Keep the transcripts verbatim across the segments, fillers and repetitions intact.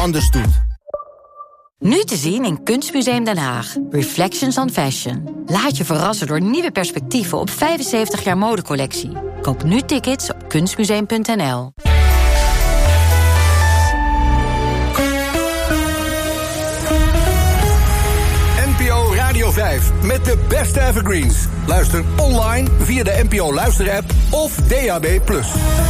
anders doet. Nu te zien in Kunstmuseum Den Haag. Reflections on Fashion. Laat je verrassen door nieuwe perspectieven op vijfenzeventig jaar modecollectie. Koop nu tickets op kunstmuseum punt n l. N P O Radio vijf met de beste evergreens. Luister online via de N P O Luister-app of D A B plus.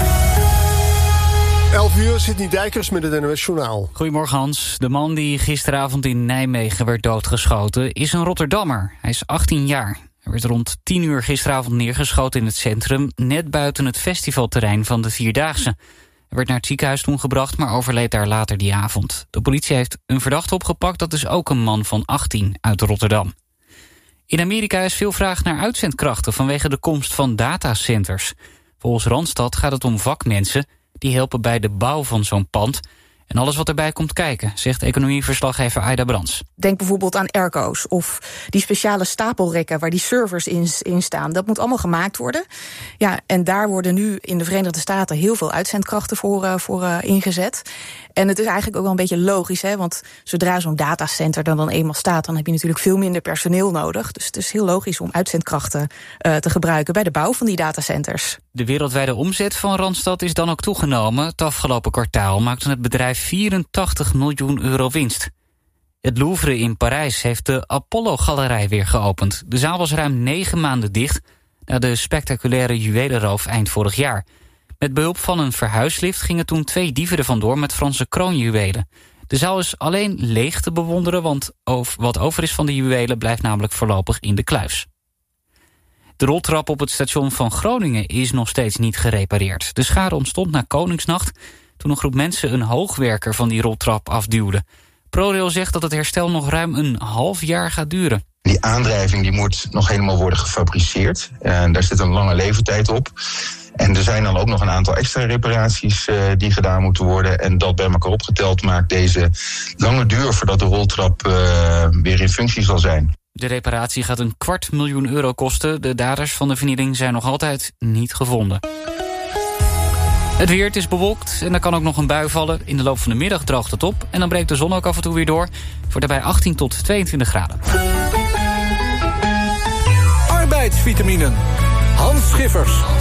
elf uur, Sidney Dijkers met het N O S Journaal. Goedemorgen Hans. De man die gisteravond in Nijmegen werd doodgeschoten is een Rotterdammer. Hij is achttien jaar. Hij werd rond tien uur gisteravond neergeschoten in het centrum, net buiten het festivalterrein van de Vierdaagse. Hij werd naar het ziekenhuis toen gebracht, maar overleed daar later die avond. De politie heeft een verdachte opgepakt, dat is ook een man van achttien uit Rotterdam. In Amerika is veel vraag naar uitzendkrachten vanwege de komst van datacenters. Volgens Randstad gaat het om vakmensen die helpen bij de bouw van zo'n pand en alles wat erbij komt kijken, zegt economieverslaggever Aida Brands. Denk bijvoorbeeld aan airco's of die speciale stapelrekken waar die servers in, in staan. Dat moet allemaal gemaakt worden. Ja, en daar worden nu in de Verenigde Staten heel veel uitzendkrachten voor, uh, voor uh, ingezet. En het is eigenlijk ook wel een beetje logisch, hè, want zodra zo'n datacenter dan, dan eenmaal staat, dan heb je natuurlijk veel minder personeel nodig. Dus het is heel logisch om uitzendkrachten uh, te gebruiken bij de bouw van die datacenters. De wereldwijde omzet van Randstad is dan ook toegenomen. Het afgelopen kwartaal maakte het bedrijf vierentachtig miljoen euro winst. Het Louvre in Parijs heeft de Apollo-galerij weer geopend. De zaal was ruim negen maanden dicht na de spectaculaire juwelenroof eind vorig jaar. Met behulp van een verhuislift gingen toen twee dieven er vandoor met Franse kroonjuwelen. De zaal is alleen leeg te bewonderen, want wat over is van de juwelen blijft namelijk voorlopig in de kluis. De roltrap op het station van Groningen is nog steeds niet gerepareerd. De schade ontstond na Koningsnacht toen een groep mensen een hoogwerker van die roltrap afduwde. ProRail zegt dat het herstel nog ruim een half jaar gaat duren. Die aandrijving die moet nog helemaal worden gefabriceerd. En daar zit een lange levertijd op. En er zijn dan ook nog een aantal extra reparaties uh, die gedaan moeten worden. En dat bij elkaar opgeteld maakt deze lange duur voordat de roltrap uh, weer in functie zal zijn. De reparatie gaat een kwart miljoen euro kosten. De daders van de vernieling zijn nog altijd niet gevonden. Het weer, het is bewolkt en er kan ook nog een bui vallen. In de loop van de middag droogt het op en dan breekt de zon ook af en toe weer door. Het wordt daarbij achttien tot tweeëntwintig graden. Arbeidsvitaminen. Hans Schiffers.